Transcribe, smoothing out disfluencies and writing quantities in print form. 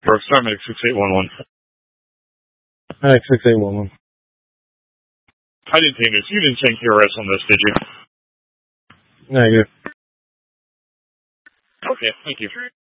Brooks, Starmedic 6811. Medic 6811. I didn't think this. You didn't send QRS on this, did you? Negative. Okay, thank you.